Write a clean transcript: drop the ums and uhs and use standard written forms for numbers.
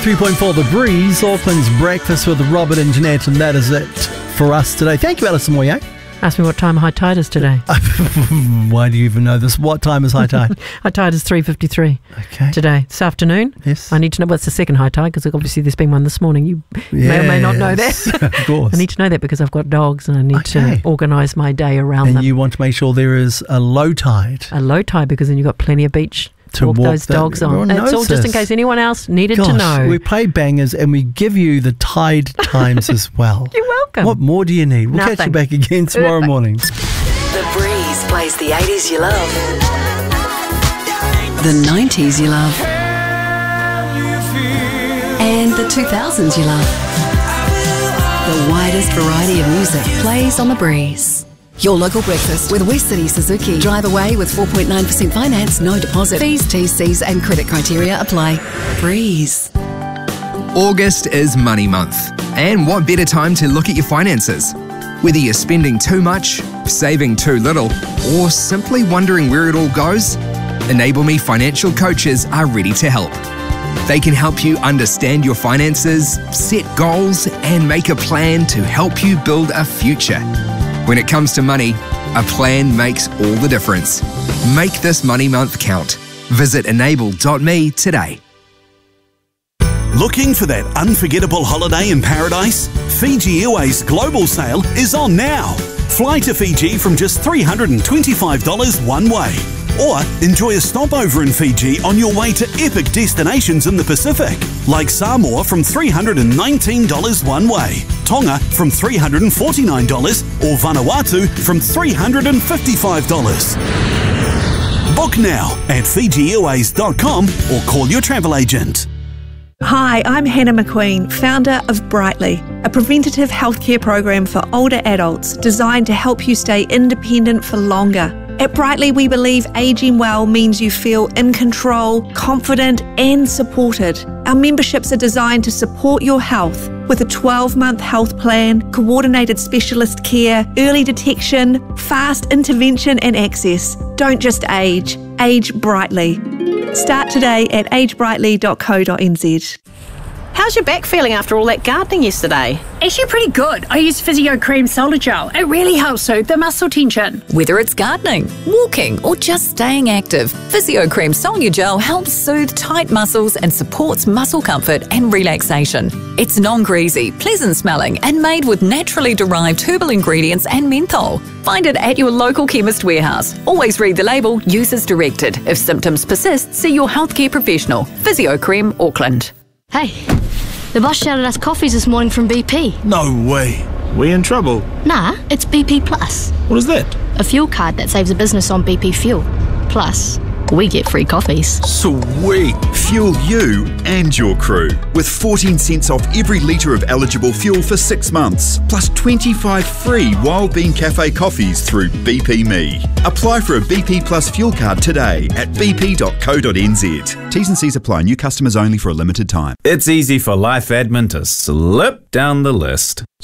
3.4 The Breeze, Auckland's Breakfast with Robert and Jeanette, and that is it for us today. Thank you, Alison Moyer. Ask me what time high tide is today. Why do you even know this? What time is high tide? High tide is 3:53 today, this afternoon. Yes. I need to know what's the second high tide, because obviously there's been one this morning. You may or may not know that. Of course. I need to know that because I've got dogs and I need to organise my day around them. And you want to make sure there is a low tide. A low tide, because then you've got plenty of beach to walk those dogs on. It's all just in case anyone else needed to know. We play bangers and we give you the tide times as well. You're welcome. What more do you need? We'll catch you back again tomorrow morning. The Breeze plays the 80s you love, the 90s you love, and the 2000s you love. The widest variety of music plays on The Breeze. Your local breakfast with West City Suzuki. Drive away with 4.9% finance, no deposit. Fees, TCs and credit criteria apply. Breeze. August is Money Month, and what better time to look at your finances? Whether you're spending too much, saving too little, or simply wondering where it all goes, Enable Me financial coaches are ready to help. They can help you understand your finances, set goals, and make a plan to help you build a future. When it comes to money, a plan makes all the difference. Make this Money Month count. Visit enable.me today. Looking for that unforgettable holiday in paradise? Fiji Airways Global Sale is on now. Fly to Fiji from just $325 one way. Or enjoy a stopover in Fiji on your way to epic destinations in the Pacific, like Samoa from $319 one way, Tonga from $349, or Vanuatu from $355. Book now at FijiAirways.com or call your travel agent. Hi, I'm Hannah McQueen, founder of Brightly, a preventative healthcare program for older adults designed to help you stay independent for longer. At Brightly, we believe ageing well means you feel in control, confident and supported. Our memberships are designed to support your health with a 12-month health plan, coordinated specialist care, early detection, fast intervention and access. Don't just age, age brightly. Start today at agebrightly.co.nz. How's your back feeling after all that gardening yesterday? Actually pretty good. I use Physio Cream Solar Gel. It really helps soothe the muscle tension. Whether it's gardening, walking, or just staying active, Physio Cream Solar Gel helps soothe tight muscles and supports muscle comfort and relaxation. It's non-greasy, pleasant smelling, and made with naturally derived herbal ingredients and menthol. Find it at your local chemist warehouse. Always read the label, use as directed. If symptoms persist, see your healthcare professional. Physio Cream Auckland. Hey, the boss shouted us coffees this morning from BP. No way. We in trouble? Nah, it's BP Plus. What is that? A fuel card that saves a business on BP fuel. Plus, we get free coffees. Sweet! Fuel you and your crew with 14 cents off every litre of eligible fuel for 6 months, plus 25 free Wild Bean Cafe coffees through BP Me. Apply for a BP Plus fuel card today at bp.co.nz. T's and C's apply. New customers only for a limited time. It's easy for life admin to slip down the list.